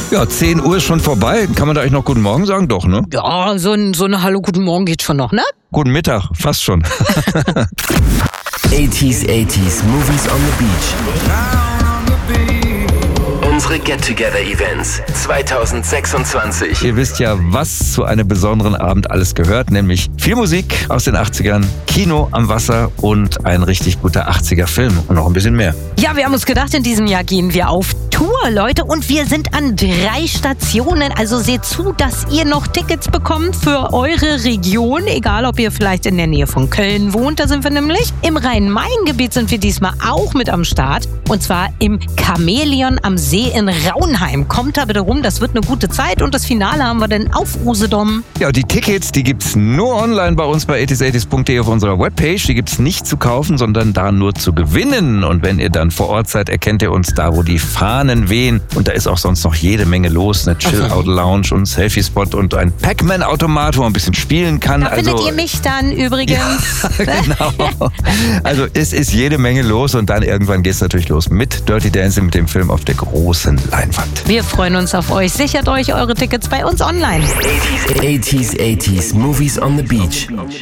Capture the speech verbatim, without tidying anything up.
Ja, zehn Uhr ist schon vorbei. Kann man da eigentlich noch guten Morgen sagen? Doch, ne? Ja, so, ein, so eine Hallo, guten Morgen geht schon noch, ne? Guten Mittag, fast schon. eighties, eighties, Movies on the Beach. Unsere Get-Together-Events zwanzig sechsundzwanzig. Ihr wisst ja, was zu einem besonderen Abend alles gehört, nämlich viel Musik aus den achtzigern, Kino am Wasser und ein richtig guter achtziger-Film und noch ein bisschen mehr. Ja, wir haben uns gedacht, in diesem Jahr gehen wir auf Tour, Leute, und wir sind an drei Stationen. Also seht zu, dass ihr noch Tickets bekommt für eure Region, egal ob ihr vielleicht in der Nähe von Köln wohnt, da sind wir nämlich. Im Rhein-Main-Gebiet sind wir diesmal auch mit am Start, und zwar im Chamäleon am See in Raunheim. Kommt da bitte rum, das wird eine gute Zeit, und das Finale haben wir dann auf Usedom. Ja, die Tickets, die gibt's nur online bei uns bei eighties eighties punkt de auf unserer Webpage. Die gibt's nicht zu kaufen, sondern da nur zu gewinnen. Und wenn ihr dann vor Ort seid, erkennt ihr uns da, wo die Fahnen wehen. Und da ist auch sonst noch jede Menge los. Eine Chill-Out-Lounge und ein Selfie-Spot und ein Pac-Man-Automat, wo man ein bisschen spielen kann. Da also, findet ihr mich dann übrigens. Ja, genau. Also es ist jede Menge los, und dann irgendwann geht's natürlich los mit Dirty Dancing, mit dem Film auf der großen Leinwand. Wir freuen uns auf euch. Sichert euch eure Tickets bei uns online. eighties, eighties, Movies on the Beach.